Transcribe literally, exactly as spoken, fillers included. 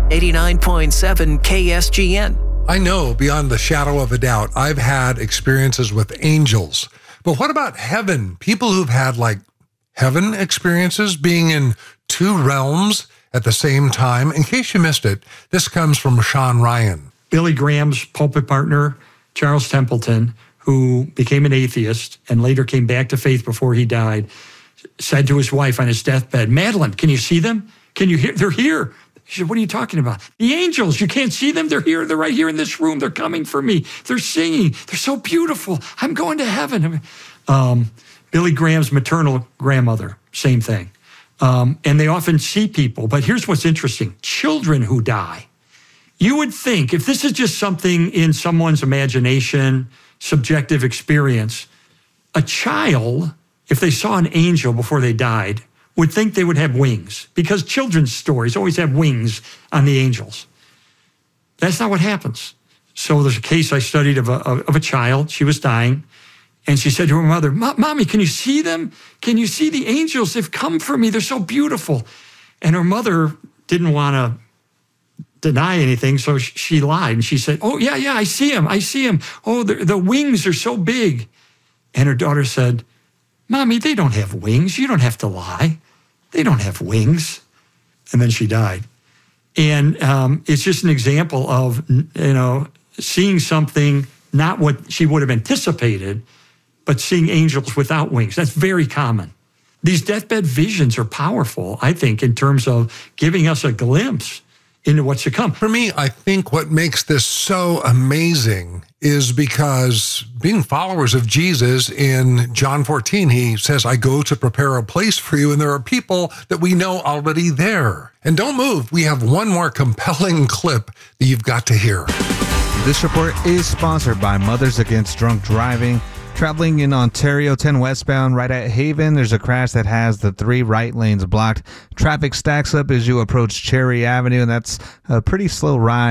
eighty-nine point seven K S G N. I know beyond the shadow of a doubt, I've had experiences with angels. But what about heaven? People who've had like heaven experiences, being in two realms at the same time. In case you missed it, this comes from Sean Ryan. Billy Graham's pulpit partner, Charles Templeton, who became an atheist and later came back to faith before he died, said to his wife on his deathbed, Madeline, can you see them? Can you hear? They're here. She said, what are you talking about? The angels, you can't see them. They're here. They're right here in this room. They're coming for me. They're singing. They're so beautiful. I'm going to heaven. Um, Billy Graham's maternal grandmother, same thing. Um, and they often see people. But here's what's interesting. Children who die. You would think if this is just something in someone's imagination, subjective experience, a child, if they saw an angel before they died, would think they would have wings, because children's stories always have wings on the angels. That's not what happens. So there's a case I studied of a, of a child. She was dying, and she said to her mother, Mommy, can you see them? Can you see the angels? They've come for me. They're so beautiful. And her mother didn't want to deny anything, so she lied. And she said, oh, yeah, yeah, I see them. I see them. Oh, the, the wings are so big. And her daughter said, Mommy, they don't have wings. You don't have to lie. They don't have wings. And then she died. And um, it's just an example of, you know, seeing something, not what she would have anticipated, but seeing angels without wings. That's very common. These deathbed visions are powerful, I think, in terms of giving us a glimpse into what's to come. For me, I think what makes this so amazing is because being followers of Jesus, in John fourteen, he says, I go to prepare a place for you, and there are people that we know already there. And don't move. We have one more compelling clip that you've got to hear. This report is sponsored by Mothers Against Drunk Driving. Traveling in Ontario ten westbound right at Haven, there's a crash that has the three right lanes blocked. Traffic stacks up as you approach Cherry Avenue, and that's a pretty slow ride.